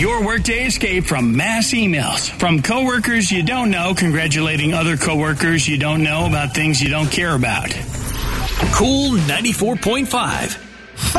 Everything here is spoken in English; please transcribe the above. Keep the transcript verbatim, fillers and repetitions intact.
Your workday escape from mass emails. From coworkers you don't know congratulating other coworkers you don't know about things you don't care about. Cool ninety-four point five.